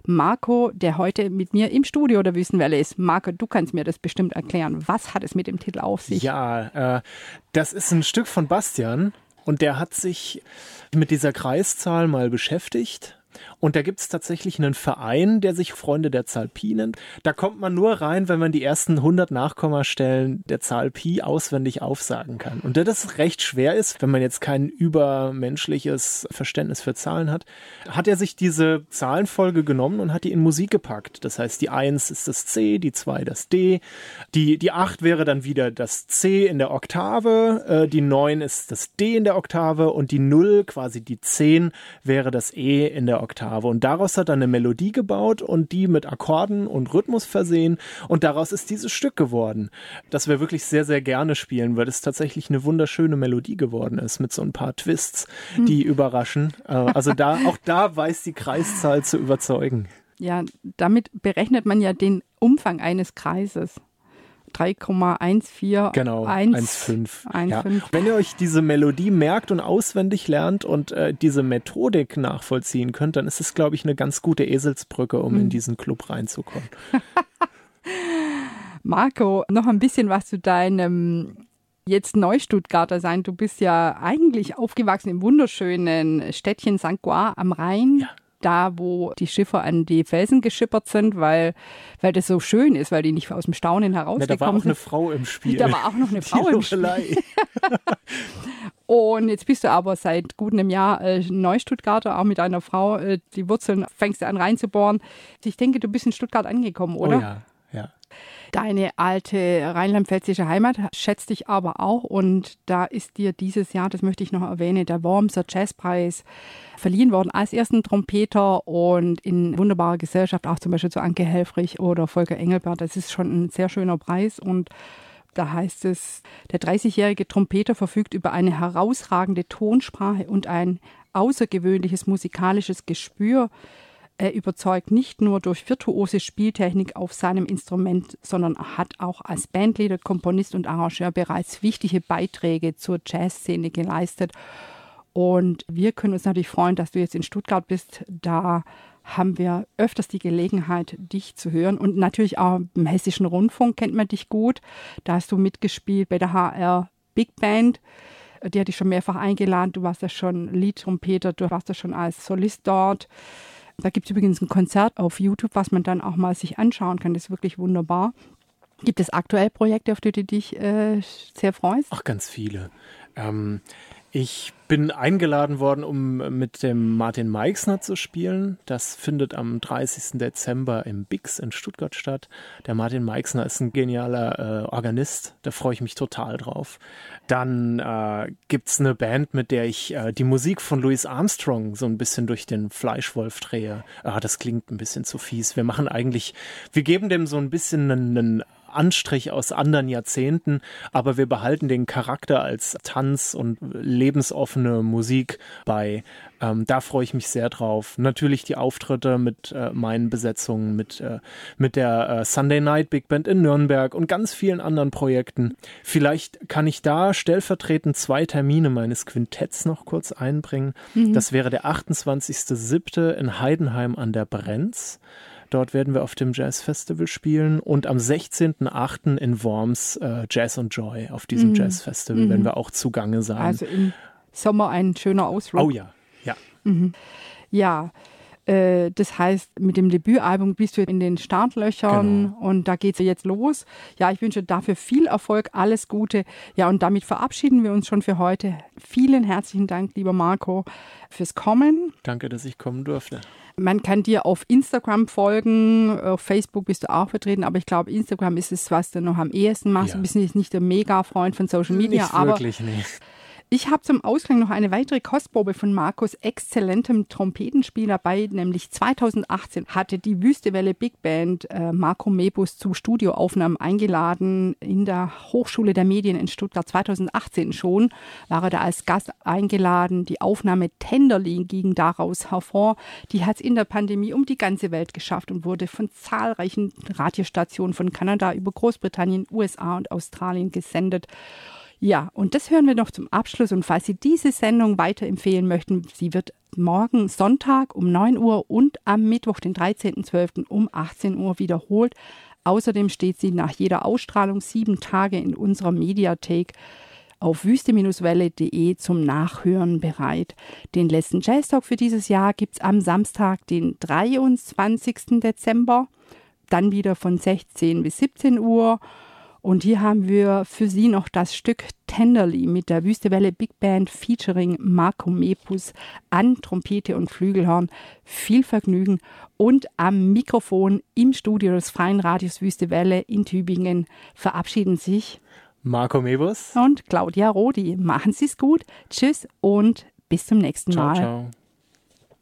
Marco, der heute mit mir im Studio der Wüstenwelle ist. Marco, du kannst mir das bestimmt erklären. Was hat es mit dem Titel auf sich? Ja, das ist ein Stück von Bastian und der hat sich mit dieser Kreiszahl mal beschäftigt. Und da gibt es tatsächlich einen Verein, der sich Freunde der Zahl Pi nennt. Da kommt man nur rein, wenn man die ersten 100 Nachkommastellen der Zahl Pi auswendig aufsagen kann. Und da das recht schwer ist, wenn man jetzt kein übermenschliches Verständnis für Zahlen hat, hat er sich diese Zahlenfolge genommen und hat die in Musik gepackt. Das heißt, die 1 ist das C, die 2 das D, die 8 wäre dann wieder das C in der Oktave, die 9 ist das D in der Oktave und die 0, quasi die 10, wäre das E in der Oktave. Und daraus hat er eine Melodie gebaut und die mit Akkorden und Rhythmus versehen. Und daraus ist dieses Stück geworden, das wir wirklich sehr, sehr gerne spielen, weil es tatsächlich eine wunderschöne Melodie geworden ist mit so ein paar Twists, die überraschen. Also auch da weiß die Kreiszahl zu überzeugen. Ja, damit berechnet man ja den Umfang eines Kreises. 3,14. Genau, 1,5. Ja. Wenn ihr euch diese Melodie merkt und auswendig lernt und diese Methodik nachvollziehen könnt, dann ist es, glaube ich, eine ganz gute Eselsbrücke, um in diesen Club reinzukommen. Marco, noch ein bisschen was zu deinem jetzt Neustuttgarter sein. Du bist ja eigentlich aufgewachsen im wunderschönen Städtchen St. Goar am Rhein. Ja. Da, wo die Schiffer an die Felsen geschippert sind, weil das so schön ist, weil die nicht aus dem Staunen herausgekommen sind. Da war auch eine Frau im Spiel. Da war auch noch eine Frau im Spiel. Und jetzt bist du aber seit gut einem Jahr Neustuttgarter, auch mit einer Frau. Die Wurzeln fängst du an reinzubohren. Ich denke, du bist in Stuttgart angekommen, oder? Oh ja, ja. Deine alte rheinland-pfälzische Heimat schätzt dich aber auch und da ist dir dieses Jahr, das möchte ich noch erwähnen, der Wormser Jazzpreis verliehen worden als ersten Trompeter und in wunderbarer Gesellschaft, auch zum Beispiel zu Anke Helfrich oder Volker Engelbert. Das ist schon ein sehr schöner Preis und da heißt es, der 30-jährige Trompeter verfügt über eine herausragende Tonsprache und ein außergewöhnliches musikalisches Gespür. Er überzeugt nicht nur durch virtuose Spieltechnik auf seinem Instrument, sondern hat auch als Bandleader, Komponist und Arrangeur bereits wichtige Beiträge zur Jazzszene geleistet. Und wir können uns natürlich freuen, dass du jetzt in Stuttgart bist. Da haben wir öfters die Gelegenheit, dich zu hören. Und natürlich auch im Hessischen Rundfunk kennt man dich gut. Da hast du mitgespielt bei der HR Big Band. Die hat dich schon mehrfach eingeladen. Du warst ja schon Lead-Trompeter, du warst ja schon als Solist dort. Da gibt es übrigens ein Konzert auf YouTube, was man dann auch mal sich anschauen kann. Das ist wirklich wunderbar. Gibt es aktuell Projekte, auf die du dich sehr freust? Ach, ganz viele. Ich bin eingeladen worden, um mit dem Martin Meixner zu spielen. Das findet am 30. Dezember im Bix in Stuttgart statt. Der Martin Meixner ist ein genialer Organist. Da freue ich mich total drauf. Dann gibt's eine Band, mit der ich die Musik von Louis Armstrong so ein bisschen durch den Fleischwolf drehe. Das klingt ein bisschen zu fies. Wir geben dem so ein bisschen einen Anstrich aus anderen Jahrzehnten, aber wir behalten den Charakter als Tanz und lebensoffene Musik bei. Da freue ich mich sehr drauf. Natürlich die Auftritte mit meinen Besetzungen, mit der Sunday Night Big Band in Nürnberg und ganz vielen anderen Projekten. Vielleicht kann ich da stellvertretend 2 Termine meines Quintetts noch kurz einbringen. Das wäre der 28.07. in Heidenheim an der Brenz. Dort werden wir auf dem Jazzfestival spielen und am 16.08. in Worms Jazz and Joy. Auf diesem Jazzfestival werden wir auch zugange sein. Also im Sommer ein schöner Ausflug. Oh ja, ja. Ja, das heißt, mit dem Debütalbum bist du in den Startlöchern und da geht es jetzt los. Ja, ich wünsche dafür viel Erfolg, alles Gute. Ja, und damit verabschieden wir uns schon für heute. Vielen herzlichen Dank, lieber Marco, fürs Kommen. Danke, dass ich kommen durfte. Man kann dir auf Instagram folgen, auf Facebook bist du auch vertreten, aber ich glaube, Instagram ist es, was du noch am ehesten machst. Ja. Du bist jetzt nicht der Mega-Freund von Social Media, nicht wirklich, nee. Ich habe zum Ausgang noch eine weitere Kostprobe von Marcos exzellentem Trompetenspiel dabei, nämlich 2018 hatte die Wüstewelle Big Band Marco Mebus zu Studioaufnahmen eingeladen in der Hochschule der Medien in Stuttgart. 2018 schon war er da als Gast eingeladen. Die Aufnahme Tenderly ging daraus hervor. Die hat es in der Pandemie um die ganze Welt geschafft und wurde von zahlreichen Radiostationen von Kanada über Großbritannien, USA und Australien gesendet. Ja, und das hören wir noch zum Abschluss. Und falls Sie diese Sendung weiterempfehlen möchten, sie wird morgen Sonntag um 9 Uhr und am Mittwoch, den 13.12. um 18 Uhr wiederholt. Außerdem steht sie nach jeder Ausstrahlung 7 Tage in unserer Mediathek auf wüste-welle.de zum Nachhören bereit. Den letzten Jazz Talk für dieses Jahr gibt es am Samstag, den 23. Dezember, dann wieder von 16 bis 17 Uhr. Und hier haben wir für Sie noch das Stück Tenderly mit der Wüste Welle Big Band featuring Marco Mepus an Trompete und Flügelhorn. Viel Vergnügen und am Mikrofon im Studio des Freien Radios Wüste Welle in Tübingen verabschieden sich Marco Mepus und Claudia Rodi. Machen Sie es gut. Tschüss und bis zum nächsten Mal. Ciao, ciao.